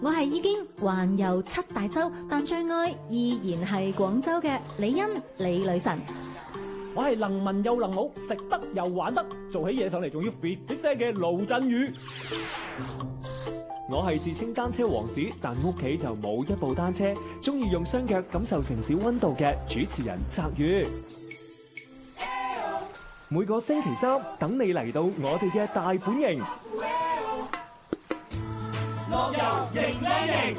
我係已經環遊7大洲，但最愛依然係廣州嘅李欣李女神。 我係能文又能武，食得又玩得，做起嘢上嚟仲要 fit 聲嘅盧振宇。 我係自稱單車王子，但屋企就冇一部單車，中意用雙腳感受城市溫度嘅主持人澤宇。每個星期三等你嚟到我哋嘅大本營， 樂遊迎靚營。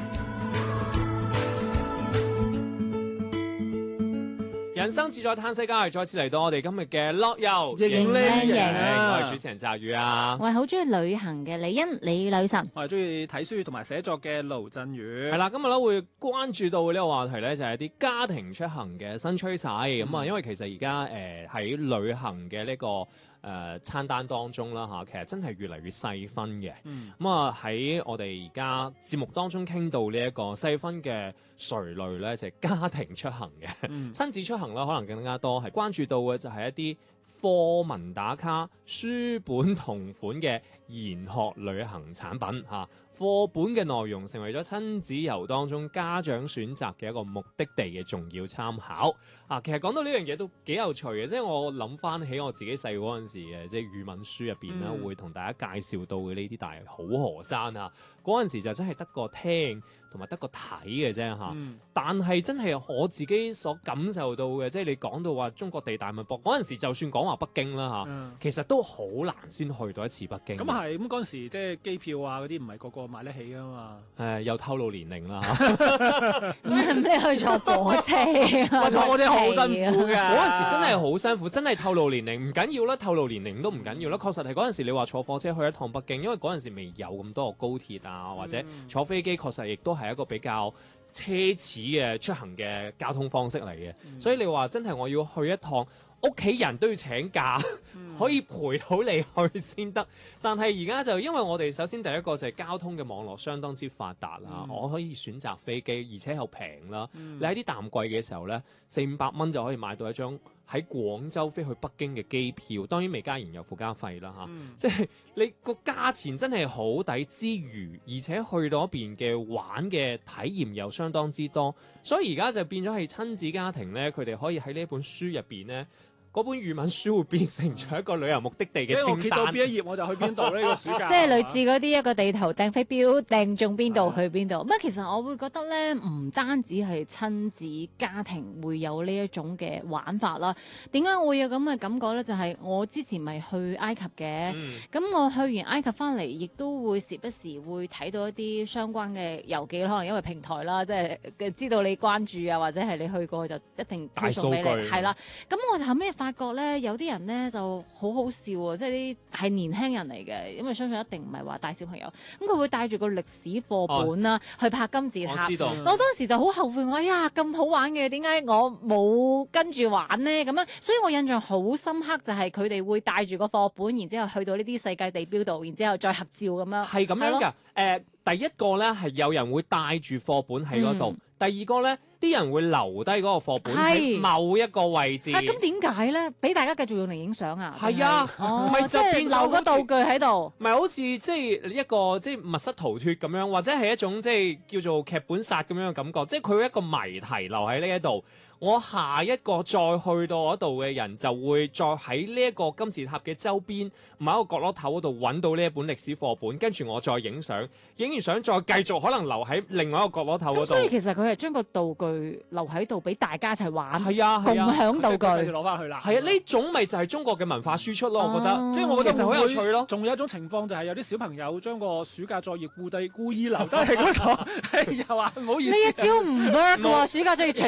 人生自在嘆世界，再次嚟到我哋今日嘅樂遊迎靚營我係主持人澤宇啊， 我係好中意旅行嘅李欣李女神， 我係中意睇書同埋寫作嘅盧振宇。 係啦，今日咧會關注到呢個話題咧，就係一啲家庭出行嘅新趨勢。咁啊，因為其實而家喺旅行嘅呢個餐單當中啦嚇，其實真係越嚟越細分嘅。咁啊喺我哋而家節目當中傾到呢一個細分嘅垂類咧，就係家庭出行嘅，親子出行啦，可能更加多係關注到嘅就係一啲課文打卡、書本同款嘅研學旅行產品嚇。課本嘅內容成為咗親子遊當中家長選擇嘅一個目的地嘅重要參考啊！其實講到呢樣嘢都幾有趣嘅，即係我諗翻起我自己細嗰陣時嘅，即係語文書入邊咧會同大家介紹到嘅呢啲大好河山啊，嗰陣時就真係得個聽同埋得個睇嘅啫嚇。但係真係我自己所感受到嘅，即係你講到話中國地大物博嗰陣時，就算講話北京啦嚇，其實都好難先去到一次北京。 咁係咁嗰陣時，即係機票啊嗰啲唔係個個買得起噶嘛。 又透露年齡啦所以你去坐火車啊？ 坐火車好辛苦㗎。 嗰陣時真係好辛苦，真係透露年齡唔緊要啦，透露年齡都唔緊要啦。確實係嗰陣時你話坐火車去一趟北京，因為嗰陣時未有咁多高鐵啊，或者坐飛機，確實亦都係一個比較奢侈嘅出行嘅交通方式嚟嘅。所以你話真係我要去一趟，屋企人都要請假，可以陪到你去先得。但係而家就因為我哋首先第一個就係交通嘅網絡相當之發達啦，我可以選擇飛機，而且又平啦。你喺啲淡季嘅時候呢，400-500蚊就可以買到一張喺廣州飛去北京嘅機票，當然未加燃油附加費啦嚇。即係你個價錢真係好抵之餘，而且去到一邊嘅玩嘅體驗又相當之多，所以而家就變咗係親子家庭呢，佢哋可以喺呢本書入邊呢。嗰本語文書會變成咗一個旅遊目的地嘅清單。 即係我揭到邊一頁我就去邊度呢個暑假。 即係類似嗰啲一個地圖掟飛鏢掟中邊度去邊度。咁其實我會覺得咧，唔單止係親子家庭會有呢一種嘅玩法啦。點解會有咁嘅感覺咧？就係我之前咪去埃及嘅，咁我去完埃及翻嚟，亦都會時不時會睇到一啲相關嘅遊記，可能因為平台啦，即係知道你關注啊，或者係你去過就一定推送俾你。係啦，咁我就後尾發覺咧，有啲人咧就好好笑啊！即係啲係年輕人嚟嘅，因為相信一定唔係話大小朋友。咁佢會帶住個歷史課本啦，去拍金字塔。 我知道。 我當時就好後悔，我呀咁好玩嘅，點解我冇跟住玩呢？咁樣，所以我印象好深刻，就係佢哋會帶住個課本，然之後去到呢啲世界地標度，然之後再合照咁樣。 係咁樣㗎。第一個咧係有人會帶住課本喺嗰度，第二個咧啲人會留低嗰個課本喺某一個位置。 咁點解咧？俾大家繼續用嚟影相啊？ 係啊，咪就變留個道具喺度， 咪好似即係一個即係密室逃脫咁樣，或者係一種即係叫做劇本殺咁樣嘅感覺，即係佢一個謎題留喺呢一度。我下一個再去到嗰度嘅人就會再喺呢一個金字塔嘅周邊某一個角落頭嗰度揾到呢一本歷史課本，跟住我再影相，影完相再繼續可能留喺另外一個角落頭嗰度。 所以其實佢係將個道具留喺度俾大家一齊玩， 係啊， 共享道具， 攞翻去啦。 係啊，呢種咪就係中國嘅文化輸出咯，我覺得。 即係我覺得其實好有趣咯。 仲有一種情況就係有啲小朋友將個暑假作業故意留低喺嗰度，又話唔好意思。 呢一招唔 work 喎，暑假作業